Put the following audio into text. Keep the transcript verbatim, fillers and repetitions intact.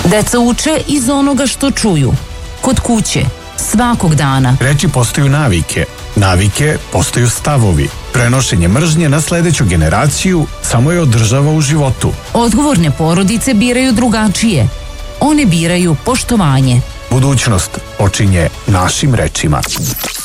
Deca uče iz onoga što čuju. Kod kuće, svakog dana. Reči postaju navike. Navike postaju stavovi. Prenošenje mržnje na sledeću generaciju samo je održava u životu. Odgovorne porodice biraju drugačije. One biraju poštovanje. Budućnost počinje našim rečima.